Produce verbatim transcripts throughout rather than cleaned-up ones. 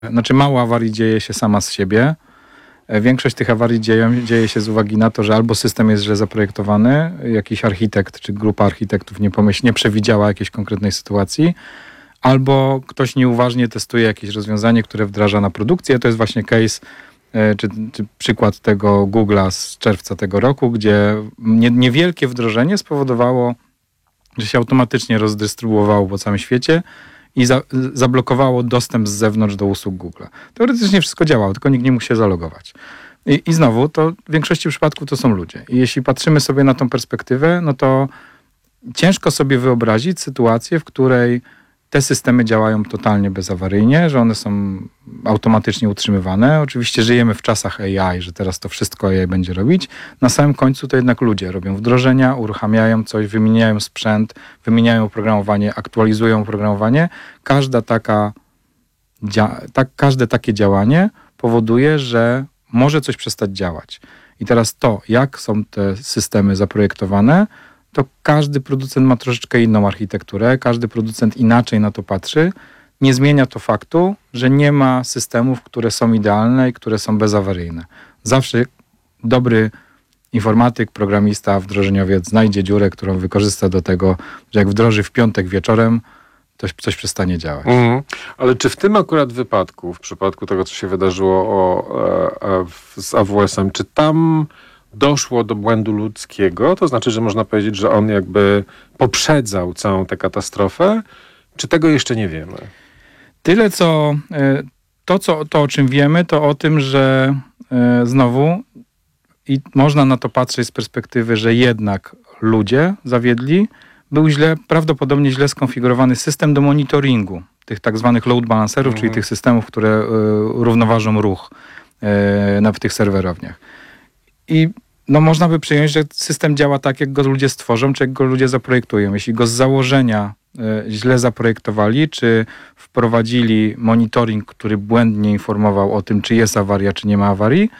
Znaczy mało awarii dzieje się sama z siebie. Większość tych awarii dzieje, dzieje się z uwagi na to, że albo system jest źle zaprojektowany, jakiś architekt czy grupa architektów nie pomyśl, nie przewidziała jakiejś konkretnej sytuacji, albo ktoś nieuważnie testuje jakieś rozwiązanie, które wdraża na produkcję. To jest właśnie case, czy, czy przykład tego Google'a z czerwca tego roku, gdzie nie, niewielkie wdrożenie spowodowało, że się automatycznie rozdystrybuowało po całym świecie i za, zablokowało dostęp z zewnątrz do usług Google. Teoretycznie wszystko działało, tylko nikt nie mógł się zalogować. I, I znowu, to w większości przypadków to są ludzie. I jeśli patrzymy sobie na tą perspektywę, no to ciężko sobie wyobrazić sytuację, w której te systemy działają totalnie bezawaryjnie, że one są automatycznie utrzymywane. Oczywiście żyjemy w czasach A I, że teraz to wszystko A I będzie robić. Na samym końcu to jednak ludzie robią wdrożenia, uruchamiają coś, wymieniają sprzęt, wymieniają oprogramowanie, aktualizują oprogramowanie. Każda taka, dzia- tak, każde takie działanie powoduje, że może coś przestać działać. I teraz to, jak są te systemy zaprojektowane, to każdy producent ma troszeczkę inną architekturę, każdy producent inaczej na to patrzy. Nie zmienia to faktu, że nie ma systemów, które są idealne i które są bezawaryjne. Zawsze dobry informatyk, programista, wdrożeniowiec znajdzie dziurę, którą wykorzysta do tego, że jak wdroży w piątek wieczorem, to coś przestanie działać. Mhm. Ale czy w tym akurat wypadku, w przypadku tego, co się wydarzyło o, e, e, z A W S-em, czy tam doszło do błędu ludzkiego? To znaczy, że można powiedzieć, że on jakby poprzedzał całą tę katastrofę? Czy tego jeszcze nie wiemy? Tyle, co to, co, to o czym wiemy, to o tym, że e, znowu i można na to patrzeć z perspektywy, że jednak ludzie zawiedli, był źle, prawdopodobnie źle skonfigurowany system do monitoringu tych tak zwanych load balancerów, mhm. czyli tych systemów, które e, równoważą ruch e, na, w tych serwerowniach. I no, można by przyjąć, że system działa tak, jak go ludzie stworzą, czy jak go ludzie zaprojektują. Jeśli go z założenia y, źle zaprojektowali, czy wprowadzili monitoring, który błędnie informował o tym, czy jest awaria, czy nie ma awarii,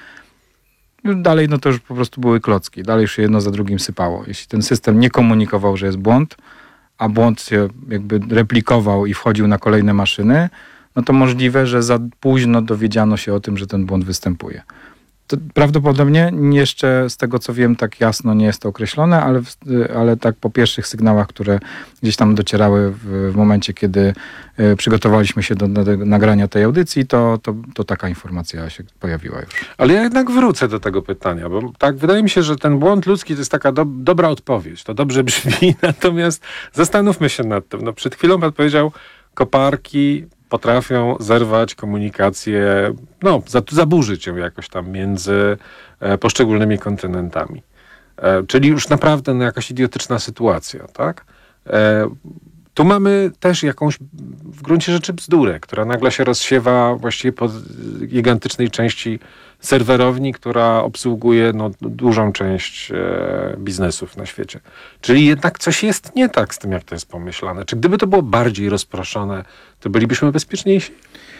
dalej no to już po prostu były klocki. Dalej już się jedno za drugim sypało. Jeśli ten system nie komunikował, że jest błąd, a błąd się jakby replikował i wchodził na kolejne maszyny, no to możliwe, że za późno dowiedziano się o tym, że ten błąd występuje. To prawdopodobnie jeszcze z tego, co wiem, tak jasno nie jest to określone, ale, ale tak po pierwszych sygnałach, które gdzieś tam docierały w, w momencie, kiedy y, przygotowaliśmy się do, do nagrania tej audycji, to, to, to taka informacja się pojawiła już. Ale ja jednak wrócę do tego pytania, bo tak wydaje mi się, że ten błąd ludzki to jest taka do, dobra odpowiedź. To dobrze brzmi, natomiast zastanówmy się nad tym. No, przed chwilą pan powiedział, koparki potrafią zerwać komunikację, no, zaburzyć ją jakoś tam między e, poszczególnymi kontynentami. E, czyli już naprawdę no, jakaś idiotyczna sytuacja, tak? E, tu mamy też jakąś w gruncie rzeczy bzdurę, która nagle się rozsiewa właściwie po gigantycznej części serwerowni, która obsługuje no, dużą część e, biznesów na świecie. Czyli jednak coś jest nie tak z tym, jak to jest pomyślane. Czy gdyby to było bardziej rozproszone, to bylibyśmy bezpieczniejsi?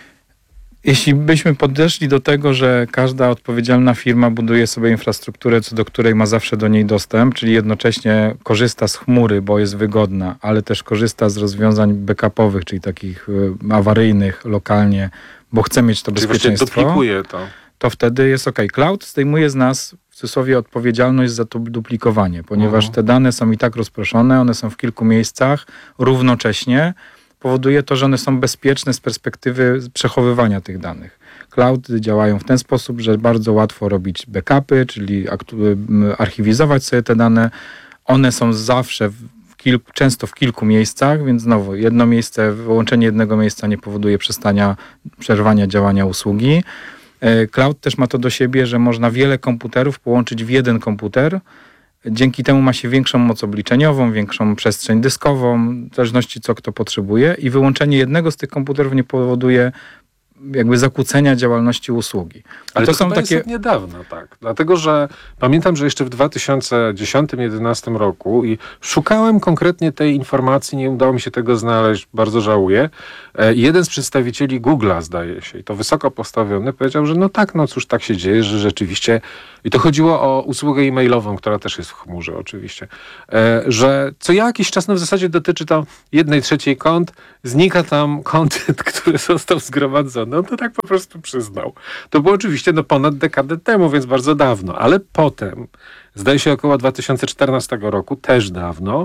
Jeśli byśmy podeszli do tego, że każda odpowiedzialna firma buduje sobie infrastrukturę, co do której ma zawsze do niej dostęp, czyli jednocześnie korzysta z chmury, bo jest wygodna, ale też korzysta z rozwiązań backupowych, czyli takich y, awaryjnych, lokalnie, bo chce mieć to czyli bezpieczeństwo. Czyli duplikuje to. To wtedy jest ok. Cloud zdejmuje z nas w cudzysłowie odpowiedzialność za to duplikowanie, ponieważ mhm. te dane są i tak rozproszone, one są w kilku miejscach równocześnie. Powoduje to, że one są bezpieczne z perspektywy przechowywania tych danych. Cloud działają w ten sposób, że bardzo łatwo robić backupy, czyli archiwizować sobie te dane. One są zawsze w kilku, często w kilku miejscach, więc znowu jedno miejsce, wyłączenie jednego miejsca nie powoduje przestania, przerwania działania usługi. Cloud też ma to do siebie, że można wiele komputerów połączyć w jeden komputer. Dzięki temu ma się większą moc obliczeniową, większą przestrzeń dyskową, w zależności co kto potrzebuje i wyłączenie jednego z tych komputerów nie powoduje jakby zakłócenia działalności usługi. Ale to, to są chyba takie jest od niedawna, tak. Dlatego, że pamiętam, że jeszcze w dwa tysiące dziesiątym do dwa tysiące jedenastym roku i szukałem konkretnie tej informacji, nie udało mi się tego znaleźć, bardzo żałuję. E, jeden z przedstawicieli Google'a, zdaje się, i to wysoko postawiony, powiedział, że no tak, no cóż, tak się dzieje, że rzeczywiście, i to chodziło o usługę e-mailową, która też jest w chmurze oczywiście, e, że co jakiś czas, no w zasadzie dotyczy to jednej trzeciej kont, znika tam kontent, który został zgromadzony No on to tak po prostu przyznał. To było oczywiście no, ponad dekadę temu, więc bardzo dawno. Ale potem, zdaje się około dwa tysiące czternastego roku, też dawno,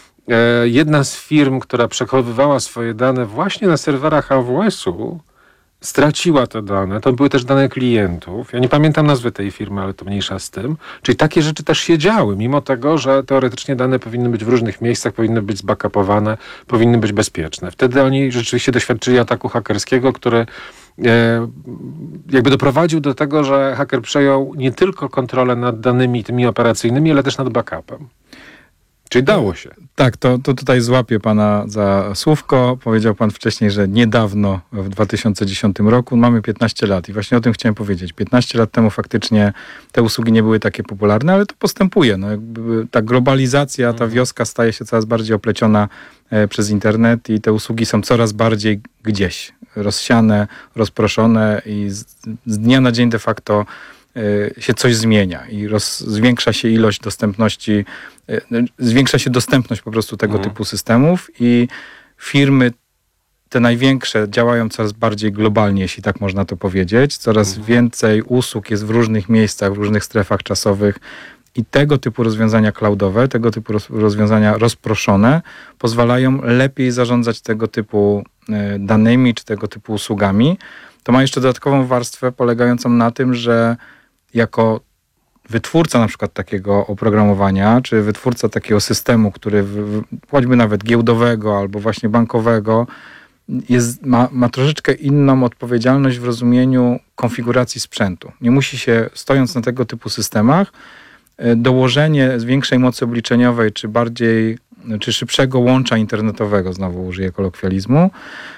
e, jedna z firm, która przechowywała swoje dane właśnie na serwerach A W S-u, straciła te dane. To były też dane klientów. Ja nie pamiętam nazwy tej firmy, ale to mniejsza z tym. Czyli takie rzeczy też się działy, mimo tego, że teoretycznie dane powinny być w różnych miejscach, powinny być zbackupowane, powinny być bezpieczne. Wtedy oni rzeczywiście doświadczyli ataku hakerskiego, który e, jakby doprowadził do tego, że haker przejął nie tylko kontrolę nad danymi tymi operacyjnymi, ale też nad backupem. Czyli dało się. Tak, to, to tutaj złapię pana za słówko. Powiedział pan wcześniej, że niedawno, w dwa tysiące dziesiątym roku, mamy piętnaście lat i właśnie o tym chciałem powiedzieć. piętnaście lat temu faktycznie te usługi nie były takie popularne, ale to postępuje. No, jakby ta globalizacja, ta wioska staje się coraz bardziej opleciona e, przez internet i te usługi są coraz bardziej gdzieś rozsiane, rozproszone i z, z dnia na dzień de facto się coś zmienia i roz, zwiększa się ilość dostępności, zwiększa się dostępność po prostu tego mhm. typu systemów i firmy te największe działają coraz bardziej globalnie, jeśli tak można to powiedzieć. Coraz mhm. więcej usług jest w różnych miejscach, w różnych strefach czasowych i tego typu rozwiązania cloudowe, tego typu roz, rozwiązania rozproszone pozwalają lepiej zarządzać tego typu danymi czy tego typu usługami. To ma jeszcze dodatkową warstwę polegającą na tym, że jako wytwórca na przykład takiego oprogramowania, czy wytwórca takiego systemu, który w, choćby nawet giełdowego albo właśnie bankowego, jest, ma, ma troszeczkę inną odpowiedzialność w rozumieniu konfiguracji sprzętu. Nie musi się, stojąc na tego typu systemach, dołożenie większej mocy obliczeniowej, czy bardziej, czy szybszego łącza internetowego, znowu użyję kolokwializmu,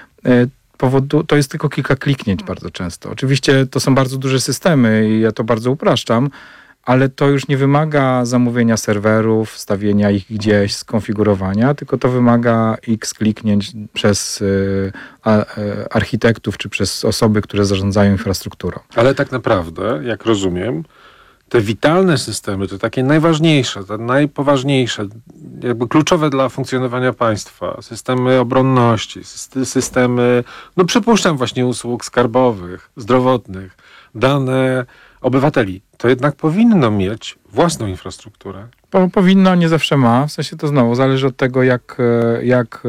powodu, to jest tylko kilka kliknięć bardzo często. Oczywiście to są bardzo duże systemy i ja to bardzo upraszczam, ale to już nie wymaga zamówienia serwerów, stawienia ich gdzieś, skonfigurowania, tylko to wymaga x kliknięć przez y, a, y, architektów czy przez osoby, które zarządzają infrastrukturą. Ale tak naprawdę, jak rozumiem, te witalne systemy, te takie najważniejsze, te najpoważniejsze, jakby kluczowe dla funkcjonowania państwa, systemy obronności, systemy, no przypuszczam właśnie usług skarbowych, zdrowotnych, dane obywateli, to jednak powinno mieć własną infrastrukturę. Po, powinno, nie zawsze ma. W sensie to znowu zależy od tego, jak, jak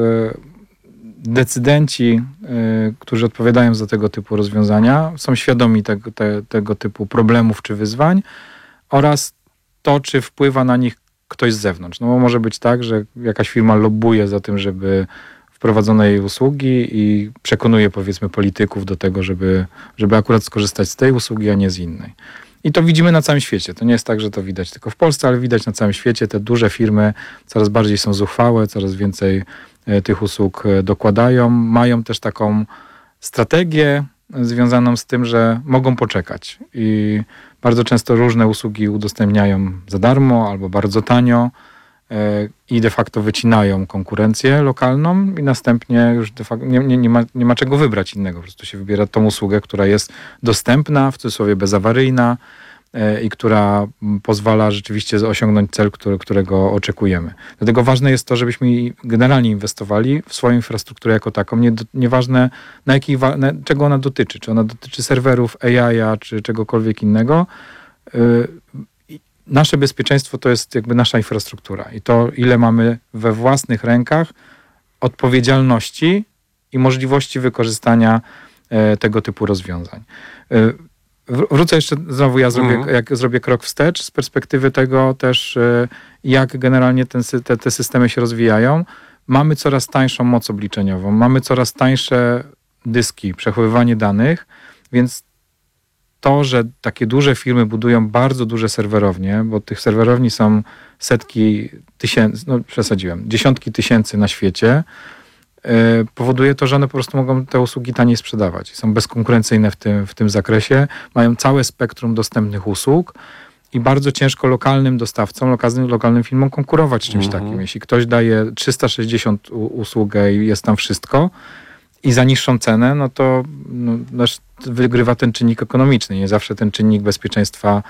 decydenci, którzy odpowiadają za tego typu rozwiązania, są świadomi tego, te, tego typu problemów czy wyzwań oraz to, czy wpływa na nich ktoś z zewnątrz. No bo może być tak, że jakaś firma lobbuje za tym, żeby wprowadzono jej usługi i przekonuje, powiedzmy, polityków do tego, żeby, żeby akurat skorzystać z tej usługi, a nie z innej. I to widzimy na całym świecie. To nie jest tak, że to widać tylko w Polsce, ale widać na całym świecie. Te duże firmy coraz bardziej są zuchwałe, coraz więcej tych usług dokładają. Mają też taką strategię związaną z tym, że mogą poczekać. I bardzo często różne usługi udostępniają za darmo albo bardzo tanio i de facto wycinają konkurencję lokalną i następnie już de facto nie, nie, nie, ma, nie ma czego wybrać innego. Po prostu się wybiera tą usługę, która jest dostępna, w cudzysłowie bezawaryjna i która pozwala rzeczywiście osiągnąć cel, który, którego oczekujemy. Dlatego ważne jest to, żebyśmy generalnie inwestowali w swoją infrastrukturę jako taką. Nie, nieważne na jakiej, na, czego ona dotyczy. Czy ona dotyczy serwerów, A I, czy czegokolwiek innego. Nasze bezpieczeństwo to jest jakby nasza infrastruktura i to, ile mamy we własnych rękach odpowiedzialności i możliwości wykorzystania e, tego typu rozwiązań. E, wrócę jeszcze, znowu ja zrobię, mhm. jak zrobię krok wstecz z perspektywy tego też, e, jak generalnie ten, te, te systemy się rozwijają. Mamy coraz tańszą moc obliczeniową, mamy coraz tańsze dyski, przechowywanie danych, więc to, że takie duże firmy budują bardzo duże serwerownie, bo tych serwerowni są setki tysięcy, no przesadziłem, dziesiątki tysięcy na świecie, yy, powoduje to, że one po prostu mogą te usługi taniej sprzedawać. Są bezkonkurencyjne w tym, w tym zakresie, mają całe spektrum dostępnych usług i bardzo ciężko lokalnym dostawcom, lokalnym, lokalnym firmom konkurować z czymś mm-hmm. takim. Jeśli ktoś daje trzysta sześćdziesiąt usługę i jest tam wszystko, i za niższą cenę, no to no, wygrywa ten czynnik ekonomiczny. Nie zawsze ten czynnik bezpieczeństwa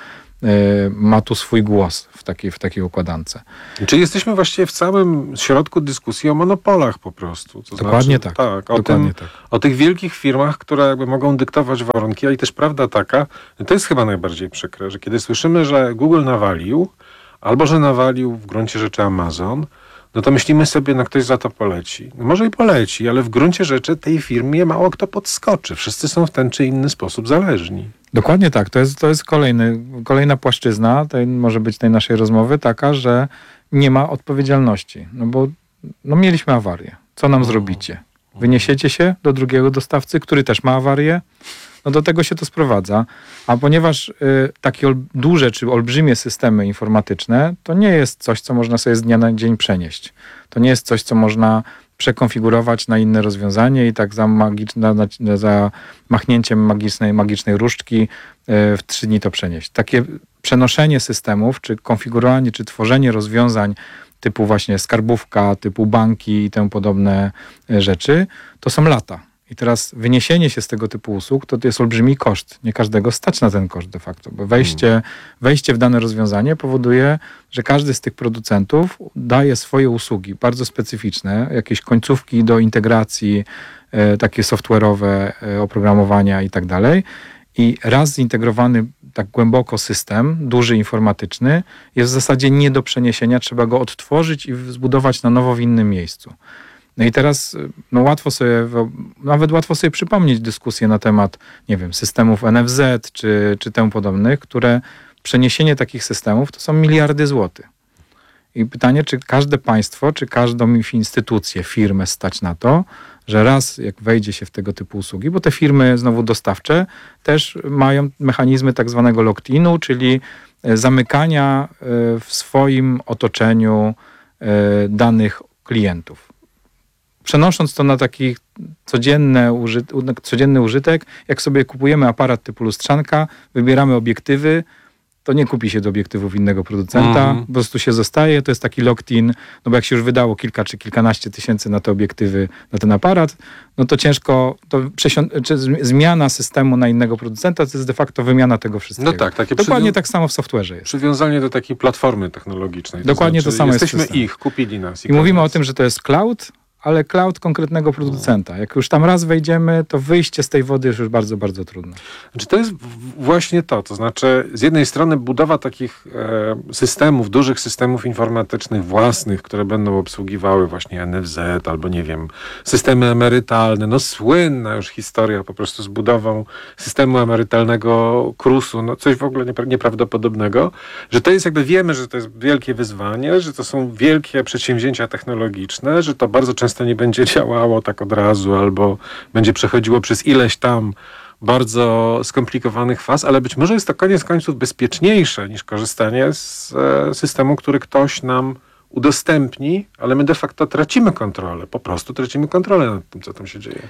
ma tu swój głos w takiej, w takiej układance. Czy jesteśmy właściwie w całym środku dyskusji o monopolach po prostu? To Dokładnie znaczy, tak. tak, o, Dokładnie tym, tak. o tych wielkich firmach, które jakby mogą dyktować warunki, ale też prawda taka, to jest chyba najbardziej przykre, że kiedy słyszymy, że Google nawalił, albo że nawalił w gruncie rzeczy Amazon, no to myślimy sobie, no ktoś za to poleci. No może i poleci, ale w gruncie rzeczy tej firmie mało kto podskoczy. Wszyscy są w ten czy inny sposób zależni. Dokładnie tak. To jest, to jest kolejny, kolejna płaszczyzna tej, może być tej naszej rozmowy taka, że nie ma odpowiedzialności. No bo no mieliśmy awarię. Co nam zrobicie? Wyniesiecie się do drugiego dostawcy, który też ma awarię? No do tego się to sprowadza. A ponieważ y, takie ol, duże czy olbrzymie systemy informatyczne, to nie jest coś, co można sobie z dnia na dzień przenieść. To nie jest coś, co można przekonfigurować na inne rozwiązanie i tak za, magicz, na, na, za machnięciem magicznej, magicznej różdżki y, w trzy dni to przenieść. Takie przenoszenie systemów, czy konfigurowanie, czy tworzenie rozwiązań typu właśnie skarbówka, typu banki i temu podobne rzeczy, to są lata. I teraz wyniesienie się z tego typu usług to jest olbrzymi koszt. Nie każdego stać na ten koszt de facto, bo wejście, wejście w dane rozwiązanie powoduje, że każdy z tych producentów daje swoje usługi bardzo specyficzne, jakieś końcówki do integracji, e, takie software'owe, e, oprogramowania i tak dalej. I raz zintegrowany tak głęboko system, duży informatyczny, jest w zasadzie nie do przeniesienia. Trzeba go odtworzyć i zbudować na nowo w innym miejscu. No i teraz no łatwo sobie, nawet łatwo sobie przypomnieć dyskusję na temat, nie wiem, systemów N F Z czy, czy temu podobnych, które przeniesienie takich systemów to są miliardy złotych. I pytanie, czy każde państwo, czy każdą instytucję, firmę stać na to, że raz jak wejdzie się w tego typu usługi, bo te firmy znowu dostawcze też mają mechanizmy tak zwanego locked-inu, czyli zamykania w swoim otoczeniu danych klientów. Przenosząc to na taki codzienny, uży, codzienny użytek, jak sobie kupujemy aparat typu lustrzanka, wybieramy obiektywy, to nie kupi się do obiektywów innego producenta, mm-hmm. po prostu się zostaje, to jest taki locked-in, no bo jak się już wydało kilka czy kilkanaście tysięcy na te obiektywy, na ten aparat, no to ciężko, to przesią- czy zmiana systemu na innego producenta to jest de facto wymiana tego wszystkiego. No tak, takie Dokładnie przywią- tak samo w software'ze jest. Przywiązanie do takiej platformy technologicznej. Dokładnie to, znaczy, to samo jesteśmy jest. Jesteśmy ich, kupili nas. I, I mówimy o tym, że to jest cloud, ale cloud konkretnego producenta. Jak już tam raz wejdziemy, to wyjście z tej wody jest już bardzo, bardzo trudne. Znaczy to jest właśnie to, to znaczy z jednej strony budowa takich e, systemów, dużych systemów informatycznych własnych, które będą obsługiwały właśnie N F Z albo nie wiem, systemy emerytalne, no słynna już historia po prostu z budową systemu emerytalnego krusu, no coś w ogóle niepra- nieprawdopodobnego, że to jest jakby, wiemy, że to jest wielkie wyzwanie, że to są wielkie przedsięwzięcia technologiczne, że to bardzo często to nie będzie działało tak od razu, albo będzie przechodziło przez ileś tam bardzo skomplikowanych faz, ale być może jest to koniec końców bezpieczniejsze niż korzystanie z e, systemu, który ktoś nam udostępni, ale my de facto tracimy kontrolę, po prostu tracimy kontrolę nad tym, co tam się dzieje.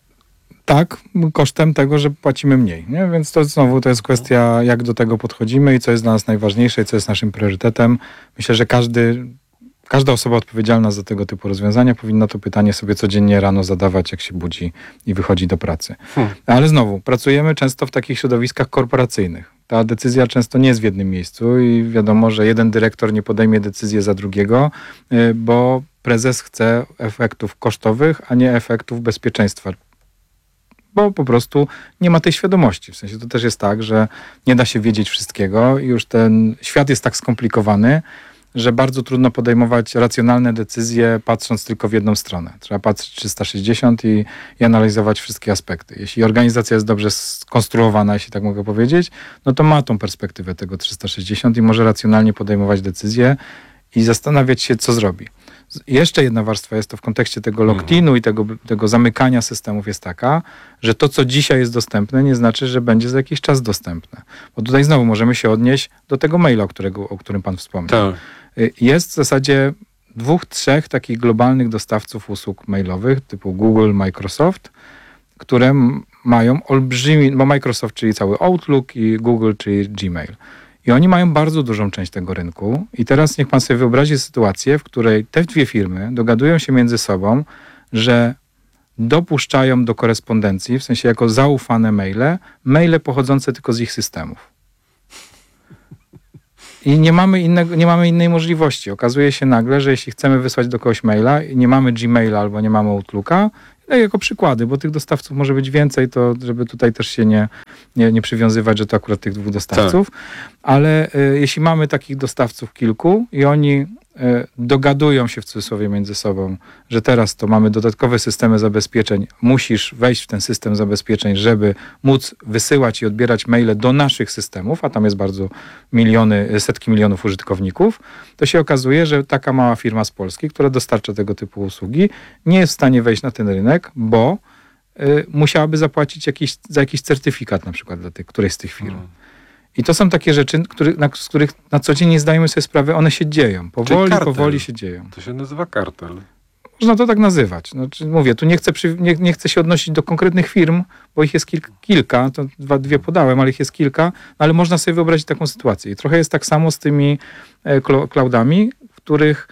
Tak, kosztem tego, że płacimy mniej. Nie? Więc to znowu to jest kwestia, jak do tego podchodzimy i co jest dla nas najważniejsze i co jest naszym priorytetem. Myślę, że każdy Każda osoba odpowiedzialna za tego typu rozwiązania powinna to pytanie sobie codziennie rano zadawać, jak się budzi i wychodzi do pracy. Hmm. Ale znowu, pracujemy często w takich środowiskach korporacyjnych. Ta decyzja często nie jest w jednym miejscu i wiadomo, że jeden dyrektor nie podejmie decyzji za drugiego, bo prezes chce efektów kosztowych, a nie efektów bezpieczeństwa. Bo po prostu nie ma tej świadomości. W sensie to też jest tak, że nie da się wiedzieć wszystkiego i już ten świat jest tak skomplikowany, że bardzo trudno podejmować racjonalne decyzje, patrząc tylko w jedną stronę. Trzeba patrzeć trzysta sześćdziesiąt i, i analizować wszystkie aspekty. Jeśli organizacja jest dobrze skonstruowana, jeśli tak mogę powiedzieć, no to ma tą perspektywę tego trzysta sześćdziesiąt i może racjonalnie podejmować decyzje i zastanawiać się, co zrobi. Jeszcze jedna warstwa jest to w kontekście tego locked-inu i tego, tego zamykania systemów jest taka, że to, co dzisiaj jest dostępne, nie znaczy, że będzie za jakiś czas dostępne. Bo tutaj znowu możemy się odnieść do tego maila, o, którego, o którym pan wspomniał. Tak. Jest w zasadzie dwóch, trzech takich globalnych dostawców usług mailowych typu Google, Microsoft, które mają olbrzymi, bo Microsoft, czyli cały Outlook i Google, czyli Gmail. I oni mają bardzo dużą część tego rynku. I teraz niech pan sobie wyobrazi sytuację, w której te dwie firmy dogadują się między sobą, że dopuszczają do korespondencji, w sensie jako zaufane maile, maile pochodzące tylko z ich systemów. I nie mamy, innego, nie mamy innej możliwości. Okazuje się nagle, że jeśli chcemy wysłać do kogoś maila i nie mamy Gmaila albo nie mamy Outlooka, no jako przykłady, bo tych dostawców może być więcej, to żeby tutaj też się nie, nie, nie przywiązywać, że to akurat tych dwóch dostawców, tak. ale y, jeśli mamy takich dostawców kilku i oni y, dogadują się w cudzysłowie między sobą, że teraz to mamy dodatkowe systemy zabezpieczeń, musisz wejść w ten system zabezpieczeń, żeby móc wysyłać i odbierać maile do naszych systemów, a tam jest bardzo miliony, setki milionów użytkowników, to się okazuje, że taka mała firma z Polski, która dostarcza tego typu usługi, nie jest w stanie wejść na ten rynek, bo y, musiałaby zapłacić jakiś, za jakiś certyfikat na przykład dla tych, którejś z tych firm. Hmm. I to są takie rzeczy, który, na, z których na co dzień nie zdajemy sobie sprawy, one się dzieją. Powoli, powoli się dzieją. To się nazywa kartel. Można to tak nazywać. Znaczy, mówię, tu nie chcę, przy, nie, nie chcę się odnosić do konkretnych firm, bo ich jest kilka, kilka to dwa, dwie podałem, ale ich jest kilka, ale można sobie wyobrazić taką sytuację. I trochę jest tak samo z tymi e, cloudami, w których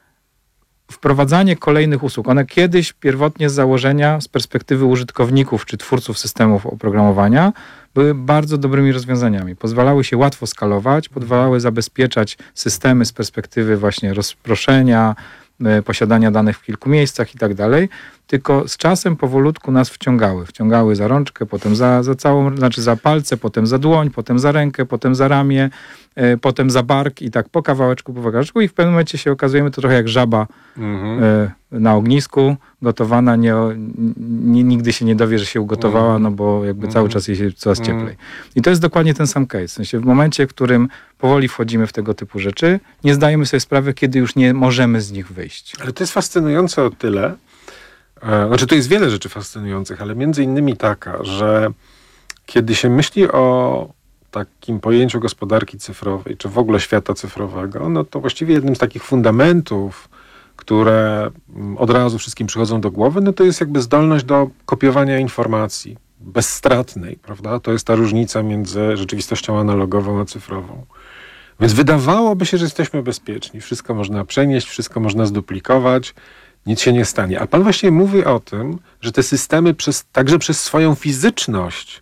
wprowadzanie kolejnych usług, one kiedyś pierwotnie z założenia, z perspektywy użytkowników czy twórców systemów oprogramowania, były bardzo dobrymi rozwiązaniami. Pozwalały się łatwo skalować, pozwalały zabezpieczać systemy z perspektywy właśnie rozproszenia, posiadania danych w kilku miejscach i tak dalej, tylko z czasem powolutku nas wciągały. Wciągały za rączkę, potem za, za całą, znaczy za palce, potem za dłoń, potem za rękę, potem za ramię, e, potem za bark i tak po kawałeczku, po kawałeczku i w pewnym momencie się okazujemy to trochę jak żaba mhm. e, na ognisku, gotowana, nie, nie, nigdy się nie dowie, że się ugotowała, mhm. no bo jakby mhm. cały czas jest się coraz cieplej. Mhm. I to jest dokładnie ten sam case. W sensie w momencie, w którym powoli wchodzimy w tego typu rzeczy, nie zdajemy sobie sprawy, kiedy już nie możemy z nich wyjść. Ale to jest fascynujące o tyle, znaczy, to jest wiele rzeczy fascynujących, ale między innymi taka, że kiedy się myśli o takim pojęciu gospodarki cyfrowej, czy w ogóle świata cyfrowego, no to właściwie jednym z takich fundamentów, które od razu wszystkim przychodzą do głowy, no to jest jakby zdolność do kopiowania informacji bezstratnej, prawda? To jest ta różnica między rzeczywistością analogową a cyfrową. Więc wydawałoby się, że jesteśmy bezpieczni. Wszystko można przenieść, wszystko można zduplikować, nic się nie stanie. A pan właśnie mówi o tym, że te systemy przez, także przez swoją fizyczność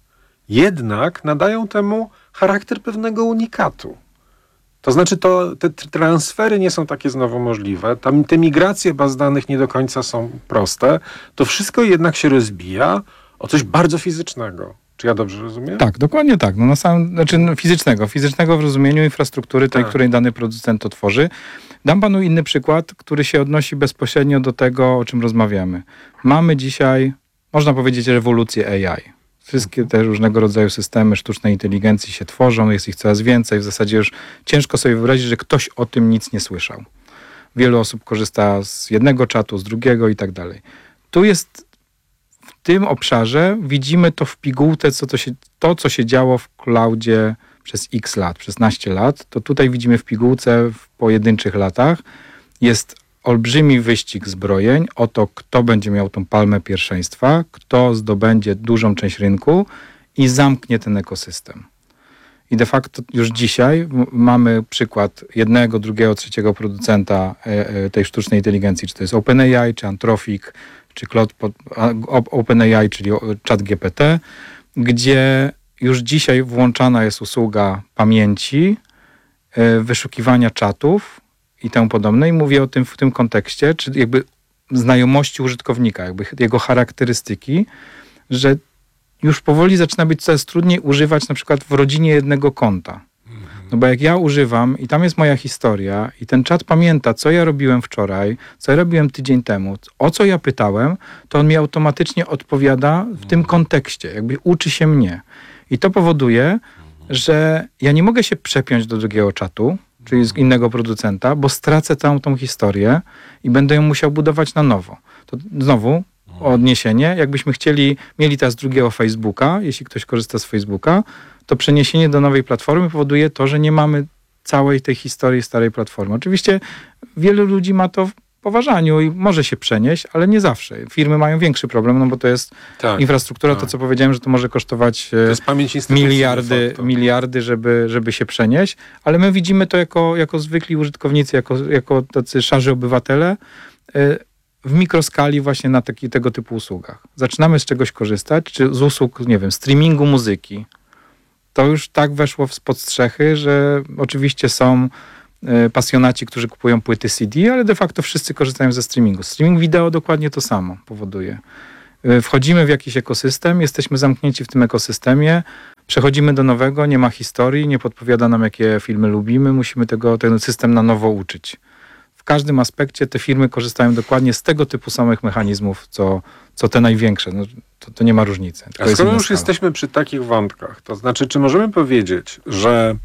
jednak nadają temu charakter pewnego unikatu. To znaczy, to, te transfery nie są takie znowu możliwe, tam te migracje baz danych nie do końca są proste. To wszystko jednak się rozbija o coś bardzo fizycznego. Czy ja dobrze rozumiem? Tak, dokładnie tak. No na samym, znaczy no fizycznego. Fizycznego w rozumieniu infrastruktury tej, tak. której dany producent to tworzy. Dam panu inny przykład, który się odnosi bezpośrednio do tego, o czym rozmawiamy. Mamy dzisiaj, można powiedzieć, rewolucję A I. Wszystkie te różnego rodzaju systemy sztucznej inteligencji się tworzą, jest ich coraz więcej. W zasadzie już ciężko sobie wyobrazić, że ktoś o tym nic nie słyszał. Wielu osób korzysta z jednego czatu, z drugiego i tak dalej. Tu jest w tym obszarze, widzimy to w pigułce, co to, się, to co się działo w cloudzie przez x lat, przez naście lat, to tutaj widzimy w pigułce w pojedynczych latach jest olbrzymi wyścig zbrojeń o to, kto będzie miał tą palmę pierwszeństwa, kto zdobędzie dużą część rynku i zamknie ten ekosystem. I de facto już dzisiaj mamy przykład jednego, drugiego, trzeciego producenta tej sztucznej inteligencji, czy to jest OpenAI, czy Anthropic, czy Claude, OpenAI, czyli ChatGPT, gdzie już dzisiaj włączana jest usługa pamięci, wyszukiwania czatów i temu podobne. I mówię o tym w tym kontekście, czy jakby znajomości użytkownika, jakby jego charakterystyki, że już powoli zaczyna być coraz trudniej używać na przykład w rodzinie jednego konta. No bo jak ja używam i tam jest moja historia i ten czat pamięta, co ja robiłem wczoraj, co ja robiłem tydzień temu, o co ja pytałem, to on mi automatycznie odpowiada w tym kontekście, jakby uczy się mnie. I to powoduje, że ja nie mogę się przepiąć do drugiego czatu, czyli z innego producenta, bo stracę całą tą historię i będę ją musiał budować na nowo. To znowu odniesienie, jakbyśmy chcieli, mieli teraz drugiego Facebooka, jeśli ktoś korzysta z Facebooka, to przeniesienie do nowej platformy powoduje to, że nie mamy całej tej historii starej platformy. Oczywiście wielu ludzi ma to w poważaniu i może się przenieść, ale nie zawsze. Firmy mają większy problem, no bo to jest tak, infrastruktura, tak. To co powiedziałem, że to może kosztować to jest pamięć miliardy, miliardy żeby, żeby się przenieść, ale my widzimy to jako, jako zwykli użytkownicy, jako, jako tacy szarzy obywatele w mikroskali właśnie na taki, tego typu usługach. Zaczynamy z czegoś korzystać, czy z usług, nie wiem, streamingu muzyki. to już tak weszło spod strzechy, że oczywiście są y, pasjonaci, którzy kupują płyty C D, ale de facto wszyscy korzystają ze streamingu. Streaming wideo dokładnie to samo powoduje. Y, wchodzimy w jakiś ekosystem, jesteśmy zamknięci w tym ekosystemie, przechodzimy do nowego, nie ma historii, nie podpowiada nam, jakie filmy lubimy, musimy tego, ten system na nowo uczyć. W każdym aspekcie te firmy korzystają dokładnie z tego typu samych mechanizmów, co, co te największe. No, to, to nie ma różnicy. To A jest skoro inna już skala. jesteśmy przy takich wątkach, to znaczy, czy możemy powiedzieć, że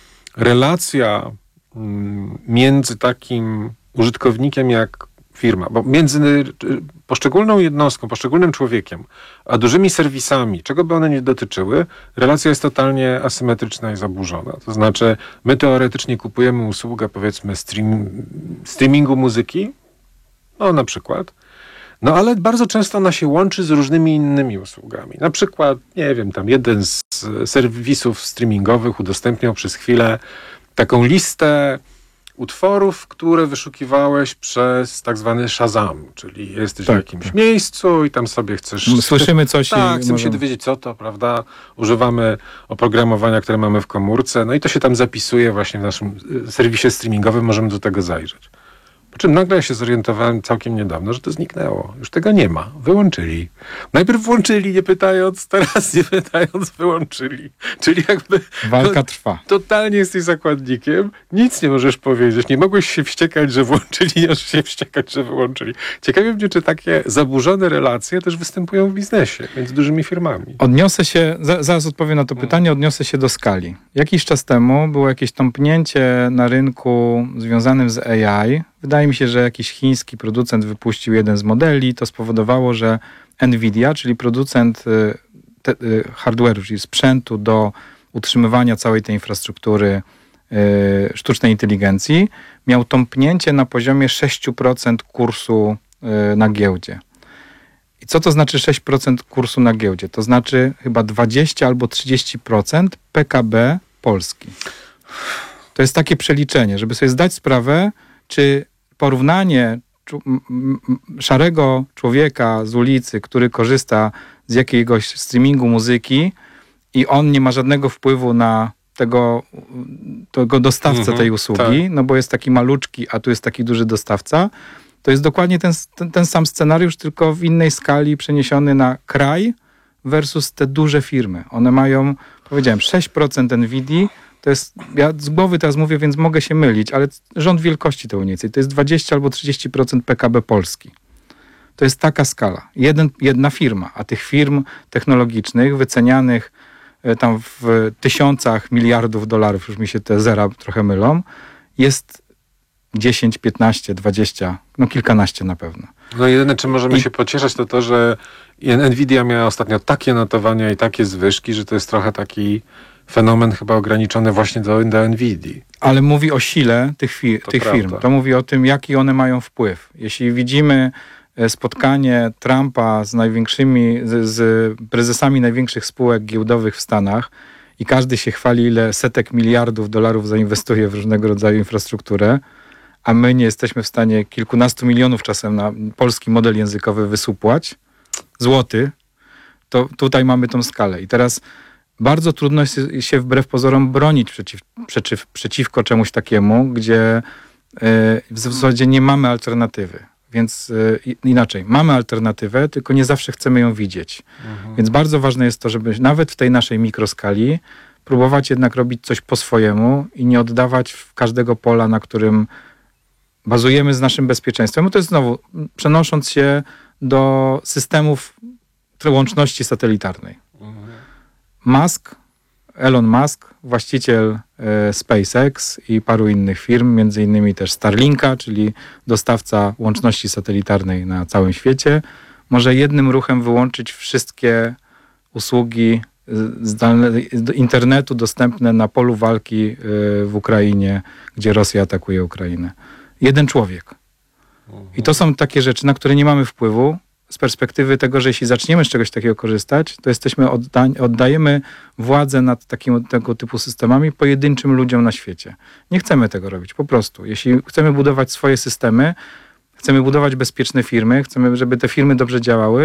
relacja mm, między takim użytkownikiem jak firma, bo między y, poszczególną jednostką, poszczególnym człowiekiem, a dużymi serwisami, czego by one nie dotyczyły, relacja jest totalnie asymetryczna i zaburzona. To znaczy, my teoretycznie kupujemy usługę, powiedzmy, stream, streamingu muzyki, no na przykład, no ale bardzo często ona się łączy z różnymi innymi usługami. Na przykład, nie wiem, tam jeden z serwisów streamingowych udostępniał przez chwilę taką listę utworów, które wyszukiwałeś przez tak zwany Shazam, czyli jesteś Tak, w jakimś tak. miejscu i tam sobie chcesz... Słyszymy coś Tak, i chcemy możemy... się dowiedzieć, co to, prawda? Używamy oprogramowania, które mamy w komórce, no i to się tam zapisuje właśnie w naszym y, serwisie streamingowym, możemy do tego zajrzeć. Po czym nagle ja się zorientowałem całkiem niedawno, że to zniknęło. Już tego nie ma. Wyłączyli. Najpierw włączyli, nie pytając, teraz nie pytając, wyłączyli. Czyli jakby... Walka no, trwa. totalnie jesteś zakładnikiem, nic nie możesz powiedzieć, nie mogłeś się wściekać, że włączyli, nie możesz się wściekać, że wyłączyli. Ciekawi mnie, czy takie zaburzone relacje też występują w biznesie między dużymi firmami. Odniosę się, za, zaraz odpowiem na to pytanie, odniosę się do skali. Jakiś czas temu było jakieś tąpnięcie na rynku związanym z A I. Wydaje mi się, że jakiś chiński producent wypuścił jeden z modeli. To spowodowało, że Nvidia, czyli producent te, hardware'u, czyli sprzętu do utrzymywania całej tej infrastruktury y, sztucznej inteligencji, miał tąpnięcie na poziomie sześć procent kursu y, na giełdzie. I co to znaczy sześć procent kursu na giełdzie? To znaczy chyba dwadzieścia albo trzydzieści procent P K B Polski. To jest takie przeliczenie, żeby sobie zdać sprawę, czy porównanie czu- m- m- szarego człowieka z ulicy, który korzysta z jakiegoś streamingu muzyki i on nie ma żadnego wpływu na tego, tego dostawcę Mhm, tej usługi, tak. no bo jest taki maluczki, a tu jest taki duży dostawca, to jest dokładnie ten, ten, ten sam scenariusz, tylko w innej skali przeniesiony na kraj versus te duże firmy. One mają, powiedziałem, sześć procent Nvidii, to jest, ja z głowy teraz mówię, więc mogę się mylić, ale rząd wielkości to mniej więcej, to jest dwadzieścia albo trzydzieści procent P K B Polski. To jest taka skala. Jeden, jedna firma, a tych firm technologicznych wycenianych e, tam w tysiącach miliardów dolarów, już mi się te zera trochę mylą, jest dziesięć, piętnaście, dwadzieścia, no kilkanaście na pewno. No jedyne, czym możemy I- się pocieszać, to to, że Nvidia miała ostatnio takie notowania i takie zwyżki, że to jest trochę taki fenomen chyba ograniczony właśnie do, do Nvidii. Ale mówi o sile tych, fi- To tych prawda. firm. To mówi o tym, jaki one mają wpływ. Jeśli widzimy e, spotkanie Trumpa z największymi, z, z prezesami największych spółek giełdowych w Stanach i każdy się chwali, ile setek miliardów dolarów zainwestuje w różnego rodzaju infrastrukturę, a my nie jesteśmy w stanie kilkunastu milionów czasem na polski model językowy wysupłać, złoty, to tutaj mamy tą skalę. I teraz bardzo trudno jest się wbrew pozorom bronić przeciw, przeciw, przeciwko czemuś takiemu, gdzie y, w zasadzie nie mamy alternatywy. Więc y, inaczej, mamy alternatywę, tylko nie zawsze chcemy ją widzieć. Mhm. Więc bardzo ważne jest to, żeby nawet w tej naszej mikroskali próbować jednak robić coś po swojemu i nie oddawać w każdego pola, na którym bazujemy z naszym bezpieczeństwem. Bo to jest znowu, przenosząc się do systemów łączności satelitarnej. Musk, Elon Musk, właściciel e, SpaceX i paru innych firm, między innymi też Starlinka, czyli dostawca łączności satelitarnej na całym świecie, może jednym ruchem wyłączyć wszystkie usługi zdalne, do internetu dostępne na polu walki e, w Ukrainie, gdzie Rosja atakuje Ukrainę. Jeden człowiek. I to są takie rzeczy, na które nie mamy wpływu, z perspektywy tego, że jeśli zaczniemy z czegoś takiego korzystać, to jesteśmy odda- oddajemy władzę nad takim, tego typu systemami pojedynczym ludziom na świecie. Nie chcemy tego robić, po prostu. Jeśli chcemy budować swoje systemy, chcemy budować bezpieczne firmy, chcemy, żeby te firmy dobrze działały,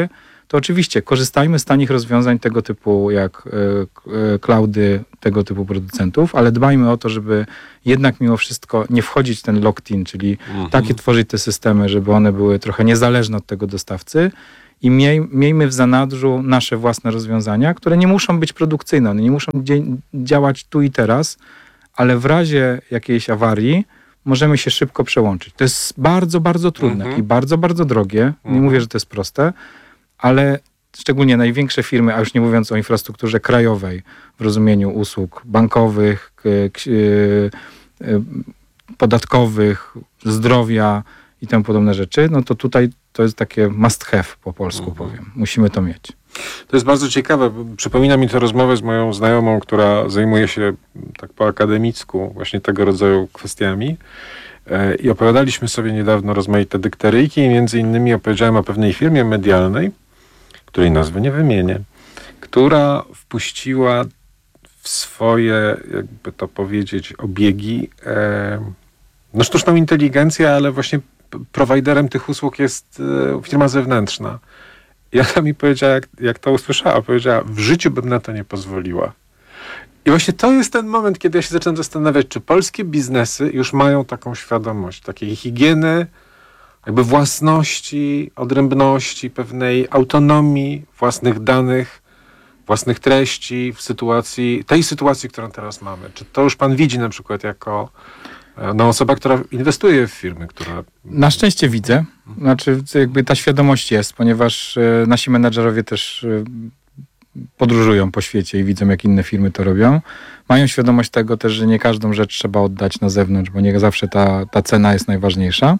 to oczywiście korzystajmy z tanich rozwiązań tego typu jak y, y, cloudy tego typu producentów, ale dbajmy o to, żeby jednak mimo wszystko nie wchodzić w ten locked-in, czyli Mhm. takie tworzyć te systemy, żeby one były trochę niezależne od tego dostawcy i miej, miejmy w zanadrzu nasze własne rozwiązania, które nie muszą być produkcyjne, one nie muszą dzie- działać tu i teraz, ale w razie jakiejś awarii możemy się szybko przełączyć. To jest bardzo, bardzo trudne Mhm. i bardzo, bardzo drogie. Nie Mhm. mówię, że to jest proste, ale szczególnie największe firmy, a już nie mówiąc o infrastrukturze krajowej w rozumieniu usług bankowych, k- k- y- y- podatkowych, zdrowia i temu podobne rzeczy, no to tutaj to jest takie must have po polsku Mhm. powiem. Musimy to mieć. To jest bardzo ciekawe. bo Przypomina mi to rozmowę z moją znajomą, która zajmuje się tak po akademicku właśnie tego rodzaju kwestiami. E, I opowiadaliśmy sobie niedawno rozmaite dykteryjki i między innymi opowiedziałem o pewnej firmie medialnej, której nazwy nie wymienię, która wpuściła w swoje, jakby to powiedzieć, obiegi e, no sztuczną inteligencję, ale właśnie p- prowajderem tych usług jest e, firma zewnętrzna. I ona mi powiedziała, jak, jak to usłyszała, powiedziała, w życiu bym na to nie pozwoliła. I właśnie to jest ten moment, kiedy ja się zaczynam zastanawiać, czy polskie biznesy już mają taką świadomość, takiej higieny, jakby własności, odrębności, pewnej autonomii własnych danych, własnych treści w sytuacji, tej sytuacji, którą teraz mamy. Czy to już pan widzi na przykład jako e, no, osoba, która inwestuje w firmy, która... Na szczęście widzę. Znaczy jakby ta świadomość jest, ponieważ e, nasi menadżerowie też e, podróżują po świecie i widzą, jak inne firmy to robią. Mają świadomość tego też, że nie każdą rzecz trzeba oddać na zewnątrz, bo nie zawsze ta, ta cena jest najważniejsza.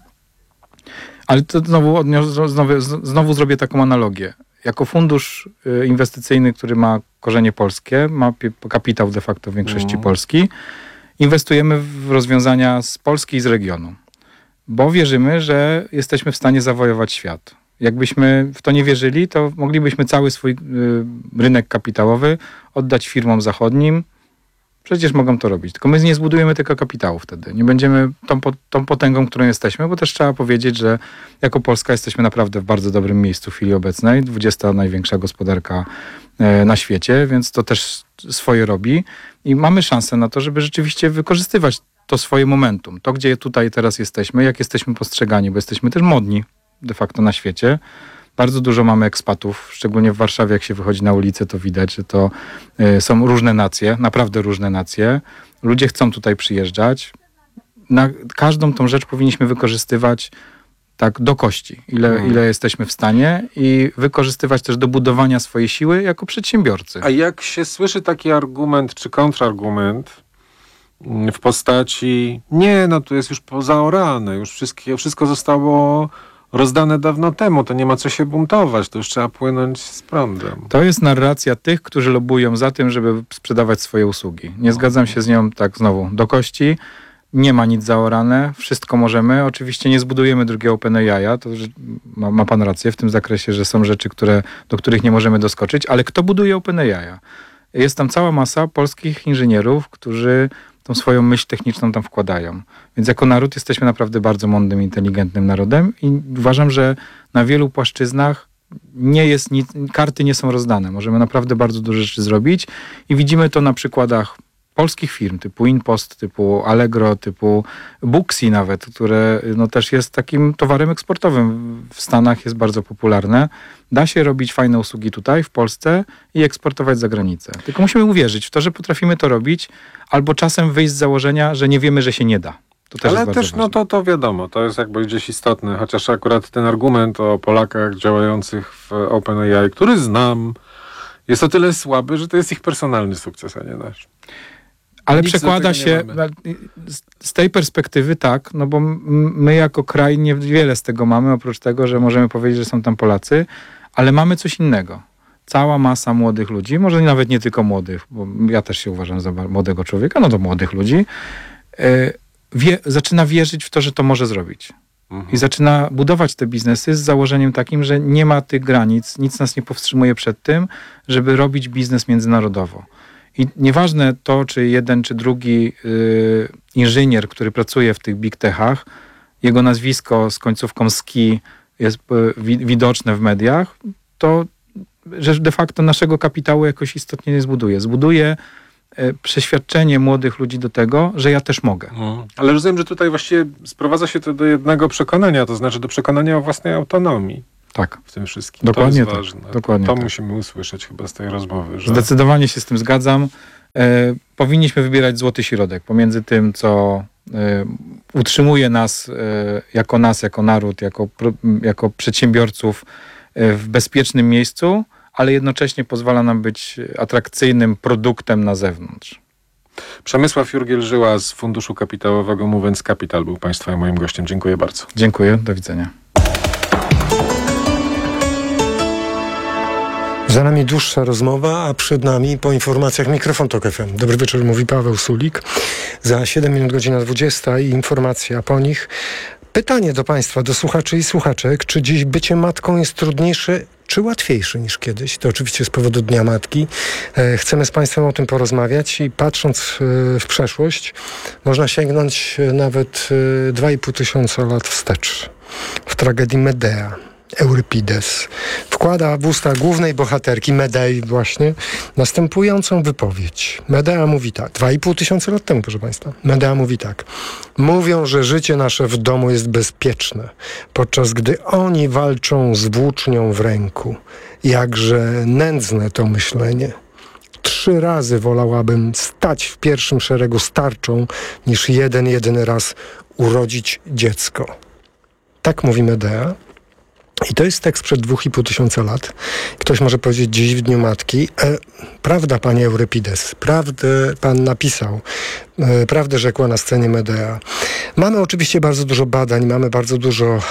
Ale to znowu, odnios- znowu, znowu zrobię taką analogię. Jako fundusz y, inwestycyjny, który ma korzenie polskie, ma pi- kapitał de facto w większości Mhm. Polski, inwestujemy w rozwiązania z Polski i z regionu. Bo wierzymy, że jesteśmy w stanie zawojować świat. Jakbyśmy w to nie wierzyli, to moglibyśmy cały swój y, rynek kapitałowy oddać firmom zachodnim. Przecież mogą to robić. Tylko my nie zbudujemy tylko kapitału wtedy. Nie będziemy tą, po- tą potęgą, którą jesteśmy, bo też trzeba powiedzieć, że jako Polska jesteśmy naprawdę w bardzo dobrym miejscu w chwili obecnej. dwudziesta największa gospodarka e, na świecie, więc to też swoje robi. I mamy szansę na to, żeby rzeczywiście wykorzystywać to swoje momentum. To, gdzie tutaj teraz jesteśmy, jak jesteśmy postrzegani, bo jesteśmy też modni de facto na świecie. Bardzo dużo mamy ekspatów, szczególnie w Warszawie, jak się wychodzi na ulicę, to widać, że to y, są różne nacje, naprawdę różne nacje. Ludzie chcą tutaj przyjeżdżać. Na każdą tą rzecz powinniśmy wykorzystywać tak do kości, ile, Hmm. ile jesteśmy w stanie i wykorzystywać też do budowania swojej siły jako przedsiębiorcy. A jak się słyszy taki argument czy kontrargument mm, w postaci nie, no tu jest już pozaorane, już wszystkie, wszystko zostało rozdane dawno temu, to nie ma co się buntować, to już trzeba płynąć z prądem. To jest narracja tych, którzy lobują za tym, żeby sprzedawać swoje usługi. Nie zgadzam się z nią tak znowu do kości. Nie ma nic zaorane, wszystko możemy. Oczywiście nie zbudujemy drugiego OpenAI'a, to że ma, ma pan rację w tym zakresie, że są rzeczy, które, do których nie możemy doskoczyć, ale kto buduje OpenAI'a? Jest tam cała masa polskich inżynierów, którzy tą swoją myśl techniczną tam wkładają. Więc jako naród jesteśmy naprawdę bardzo mądrym, inteligentnym narodem i uważam, że na wielu płaszczyznach nie jest nic, karty nie są rozdane. Możemy naprawdę bardzo dużo rzeczy zrobić i widzimy to na przykładach polskich firm typu InPost, typu Allegro, typu Booksy nawet, które no też jest takim towarem eksportowym. W Stanach jest bardzo popularne. Da się robić fajne usługi tutaj w Polsce i eksportować za granicę. Tylko musimy uwierzyć w to, że potrafimy to robić, albo czasem wyjść z założenia, że nie wiemy, że się nie da. To też Ale jest bardzo też, no ważne. to, to wiadomo, to jest jakby gdzieś istotne, chociaż akurat ten argument o Polakach działających w OpenAI, który znam, jest o tyle słaby, że to jest ich personalny sukces, a nie nasz. Ale Nic przekłada do się, tego nie z- z tej perspektywy tak, no bo m- my jako kraj niewiele z tego mamy, oprócz tego, że możemy powiedzieć, że są tam Polacy, ale mamy coś innego. Cała masa młodych ludzi, może nawet nie tylko młodych, bo ja też się uważam za ba- młodego człowieka, no do młodych ludzi, e, wie, zaczyna wierzyć w to, że to może zrobić. Mhm. I zaczyna budować te biznesy z założeniem takim, że nie ma tych granic, nic nas nie powstrzymuje przed tym, żeby robić biznes międzynarodowo. I nieważne to, czy jeden, czy drugi y, inżynier, który pracuje w tych big techach, jego nazwisko z końcówką ski jest y, wi- widoczne w mediach, to że de facto naszego kapitału jakoś istotnie nie zbuduje. Zbuduje e, przeświadczenie młodych ludzi do tego, że ja też mogę. Mhm. Ale rozumiem, że tutaj właściwie sprowadza się to do jednego przekonania, to znaczy do przekonania o własnej autonomii Tak. w tym wszystkim. Dokładnie to jest tak. ważne. Dokładnie to tak. musimy usłyszeć chyba z tej rozmowy. Że... Zdecydowanie się z tym zgadzam. E, powinniśmy wybierać złoty środek pomiędzy tym, co e, utrzymuje nas e, jako nas, jako naród, jako, pro, jako przedsiębiorców e, w bezpiecznym miejscu, ale jednocześnie pozwala nam być atrakcyjnym produktem na zewnątrz. Przemysław Jurgiel-Żyła z Funduszu Kapitałowego Movens Capital był Państwa i moim gościem. Dziękuję bardzo. Dziękuję, do widzenia. Za nami dłuższa rozmowa, a przed nami po informacjach mikrofon Tok F M. Dobry wieczór, mówi Paweł Sulik. Za siedem minut godzina dwudziesta i informacja, a po nich pytanie do Państwa, do słuchaczy i słuchaczek. Czy dziś bycie matką jest trudniejsze czy łatwiejsze niż kiedyś? To oczywiście z powodu Dnia Matki. E, chcemy z Państwem o tym porozmawiać i patrząc e, w przeszłość, można sięgnąć e, nawet e, dwa i pół tysiąca lat wstecz. W tragedii Medea Eurypides wkłada w usta głównej bohaterki, Medei właśnie, następującą wypowiedź. Medea mówi tak, dwa i pół tysiąca lat temu, proszę Państwa. Medea mówi tak. Mówią, że życie nasze w domu jest bezpieczne, podczas gdy oni walczą z włócznią w ręku. Jakże nędzne to myślenie. Trzy razy wolałabym stać w pierwszym szeregu z tarczą, niż jeden, jedyny raz urodzić dziecko. Tak mówi Medea. I to jest tekst przed dwóch i pół tysiąca lat. Ktoś może powiedzieć dziś w Dniu Matki. E, prawda, panie Eurypides, prawdę pan napisał. E, prawdę rzekła na scenie Medea. Mamy oczywiście bardzo dużo badań, mamy bardzo dużo e,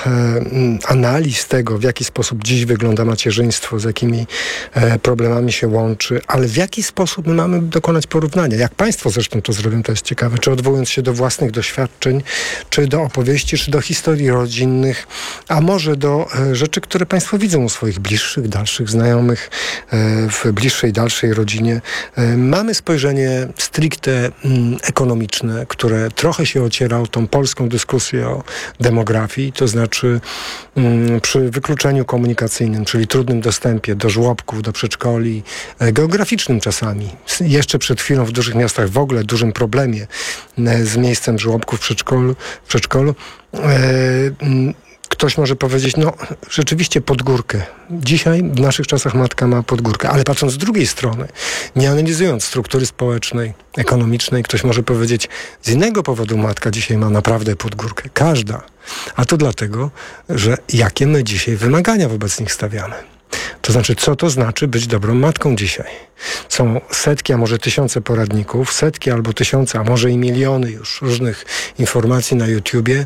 analiz tego, w jaki sposób dziś wygląda macierzyństwo, z jakimi e, problemami się łączy, ale w jaki sposób my mamy dokonać porównania. Jak państwo zresztą to zrobią, to jest ciekawe. Czy odwołując się do własnych doświadczeń, czy do opowieści, czy do historii rodzinnych, a może do e, rzeczy, które państwo widzą u swoich bliższych, dalszych znajomych, e, w bliższej, dalszej rodzinie. E, mamy spojrzenie stricte mm, ekonomiczne, które trochę się ociera o tą polską dyskusję o demografii, to znaczy mm, przy wykluczeniu komunikacyjnym, czyli trudnym dostępie do żłobków, do przedszkoli, e, geograficznym czasami. Jeszcze przed chwilą w dużych miastach w ogóle dużym problemie e, z miejscem żłobków w przedszkolu. W przedszkolu. E, mm, Ktoś może powiedzieć, no rzeczywiście pod górkę. Dzisiaj w naszych czasach matka ma pod górkę, ale patrząc z drugiej strony, nie analizując struktury społecznej, ekonomicznej, ktoś może powiedzieć, z innego powodu matka dzisiaj ma naprawdę pod górkę. Każda. A to dlatego, że jakie my dzisiaj wymagania wobec nich stawiamy. To znaczy, co to znaczy być dobrą matką dzisiaj? Są setki, a może tysiące poradników, setki albo tysiące, a może i miliony już różnych informacji na YouTubie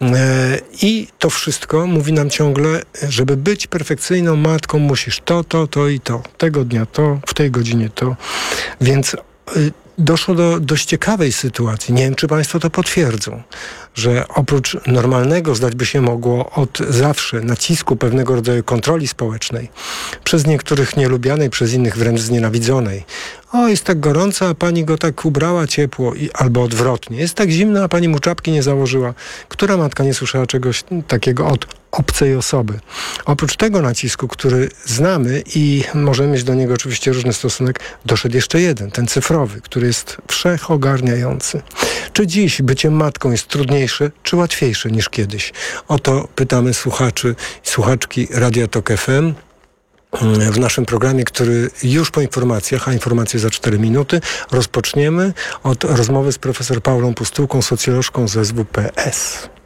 i to wszystko mówi nam ciągle, żeby być perfekcyjną matką musisz to, to, to i to. Tego dnia to, w tej godzinie to. Więc doszło do dość ciekawej sytuacji. Nie wiem, czy państwo to potwierdzą, że oprócz normalnego, zdać by się mogło, od zawsze nacisku pewnego rodzaju kontroli społecznej, przez niektórych nielubianej, przez innych wręcz znienawidzonej. O, jest tak gorąco, a pani go tak ubrała ciepło, i, albo odwrotnie. Jest tak zimno, a pani mu czapki nie założyła. Która matka nie słyszała czegoś takiego od obcej osoby? Oprócz tego nacisku, który znamy i możemy mieć do niego oczywiście różny stosunek, doszedł jeszcze jeden, ten cyfrowy, który jest wszechogarniający. Czy dziś bycie matką jest trudniejsze, czy łatwiejsze niż kiedyś? O to pytamy słuchaczy i słuchaczki Radia Tok F M. W naszym programie, który już po informacjach, a informacje za cztery minuty, rozpoczniemy od rozmowy z profesor Paulą Pustułką, socjolożką z S W P S.